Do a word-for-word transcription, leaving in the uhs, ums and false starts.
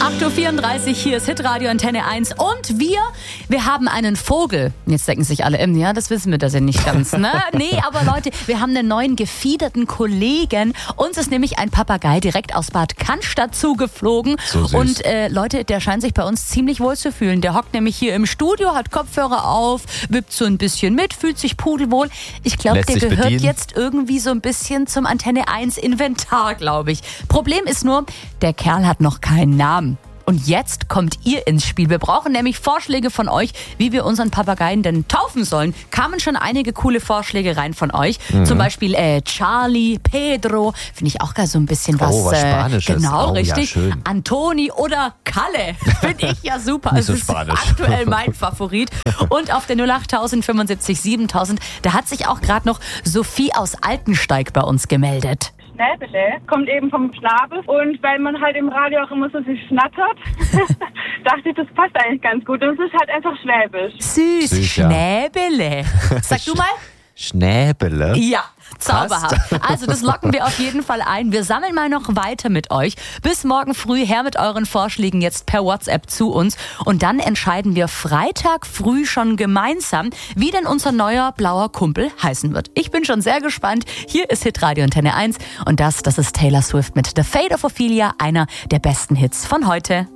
acht Uhr vierunddreißig, hier ist Hitradio Antenne eins und wir, wir haben einen Vogel. Jetzt denken sich alle, ja, das wissen wir das ja nicht ganz, ne? Nee, aber Leute, wir haben einen neuen gefiederten Kollegen. Uns ist nämlich ein Papagei direkt aus Bad Cannstatt zugeflogen. So süß. Und äh, Leute, der scheint sich bei uns ziemlich wohl zu fühlen. Der hockt nämlich hier im Studio, hat Kopfhörer auf, wippt so ein bisschen mit, fühlt sich pudelwohl. Ich glaube, Lässt der sich gehört bedienen. jetzt irgendwie so ein bisschen zum Antenne eins Inventar, glaube ich. Problem ist nur, der Kerl hat noch keinen Namen. Und jetzt kommt ihr ins Spiel. Wir brauchen nämlich Vorschläge von euch, wie wir unseren Papageien denn taufen sollen. Kamen schon einige coole Vorschläge rein von euch. Mhm. Zum Beispiel äh, Charlie, Pedro, finde ich auch gar so ein bisschen was. Oh, was Spanisches. Äh, genau, Oh, richtig. Ja, schön. Antoni oder Kalle, finde ich ja super. Nicht so das ist spanisch. aktuell mein Favorit. Und auf der null acht fünfundsiebzig siebentausend, da hat sich auch gerade noch Sophie aus Altensteig bei uns gemeldet. Schnäbele kommt eben vom Schnabel und weil man halt im Radio auch immer so sich schnattert, dachte ich, das passt eigentlich ganz gut und es ist halt einfach schwäbisch. Süß, Süß, ja. Schnäbele. Sag du mal. Schnäbele? Ja, zauberhaft. Also das locken wir auf jeden Fall ein. Wir sammeln mal noch weiter mit euch. Bis morgen früh her mit euren Vorschlägen jetzt per WhatsApp zu uns. Und dann entscheiden wir Freitag früh schon gemeinsam, wie denn unser neuer blauer Kumpel heißen wird. Ich bin schon sehr gespannt. Hier ist Hitradio Antenne eins und das, das ist Taylor Swift mit The Fate of Ophelia, einer der besten Hits von heute.